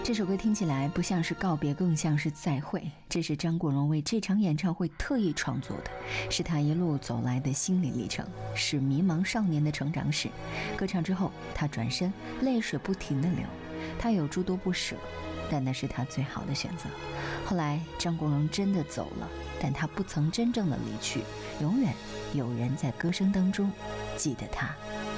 这首歌听起来不像是告别，更像是再会。这是张国荣为这场演唱会特意创作的，是他一路走来的心理历程，是迷茫少年的成长史。歌唱之后，他转身，泪水不停地流，他有诸多不舍，但那是他最好的选择。后来张国荣真的走了，但他不曾真正的离去，永远有人在歌声当中记得他。